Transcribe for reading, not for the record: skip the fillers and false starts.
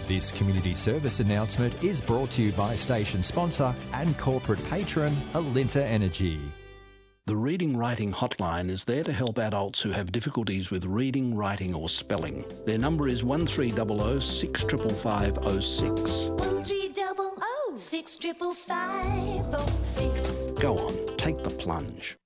This community service announcement is brought to you by station sponsor and corporate patron Alinta Energy. The Reading Writing Hotline is there to help adults who have difficulties with reading, writing or spelling. Their number is 1300 655 06. 1300 655 06. Go on, take the plunge.